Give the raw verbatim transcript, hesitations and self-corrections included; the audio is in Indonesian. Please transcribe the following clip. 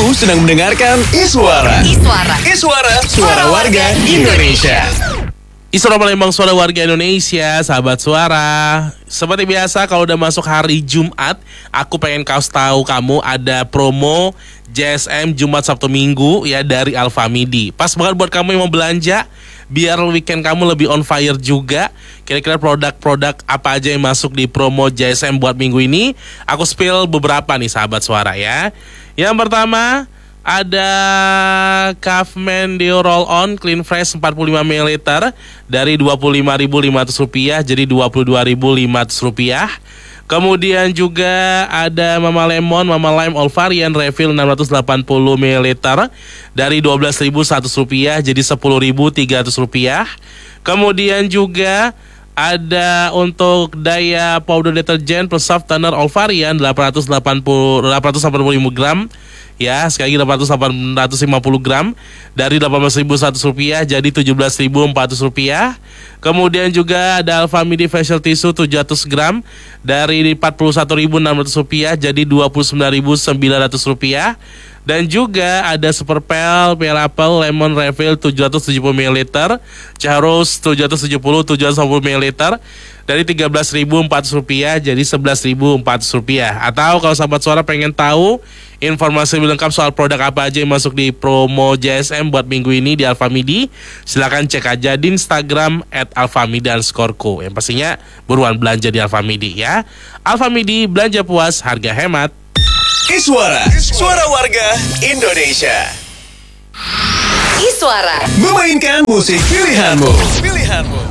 Kamu sedang mendengarkan Iswara. Iswara. Iswara, suara warga Indonesia. Iswara Palembang, suara warga Indonesia, sahabat suara. Seperti biasa kalau udah masuk hari Jumat, aku pengen kasih tahu kamu ada promo J S M Jumat Sabtu Minggu ya dari Alfamidi. Pas banget buat kamu yang mau belanja, biar weekend kamu lebih on fire juga. Kira-kira produk-produk apa aja yang masuk di promo J S M buat minggu ini? Aku spill beberapa nih sahabat suara ya. Yang pertama ada Kafman Deo Roll On Clean Fresh empat puluh lima mililiter dari dua puluh lima ribu lima ratus rupiah jadi dua puluh dua ribu lima ratus rupiah. Kemudian juga ada Mama Lemon, Mama Lime All Varian Refill enam ratus delapan puluh mililiter dari dua belas ribu seratus rupiah jadi sepuluh ribu tiga ratus rupiah. Kemudian juga ada untuk Daya Powder Detergent plus Softener All Varian delapan ratus delapan puluh lima gram. Ya, sekali lagi delapan ratus lima puluh gram dari delapan belas ribu seratus rupiah jadi tujuh belas ribu empat ratus rupiah. Kemudian juga ada Alfamidi Facial Tissue tujuh ratus gram dari empat puluh satu ribu enam ratus rupiah jadi dua puluh sembilan ribu sembilan ratus rupiah. Dan juga ada Super Pel, Pel Apple, Lemon Refill tujuh ratus tujuh puluh mililiter, Charus tujuh ratus tujuh puluh, tujuh ratus lima puluh mililiter dari tiga belas ribu empat ratus rupiah jadi sebelas ribu empat ratus rupiah. Atau kalau sahabat suara pengen tahu informasi lebih lengkap soal produk apa aja yang masuk di promo J S M buat minggu ini di Alfamidi, silakan cek aja di Instagram at alfamidi underscore co. Yang pastinya buruan belanja di Alfamidi ya. Alfamidi, belanja puas, harga hemat. Iswara, suara warga Indonesia. Iswara. Memainkan musik pilihanmu. Pilihanmu.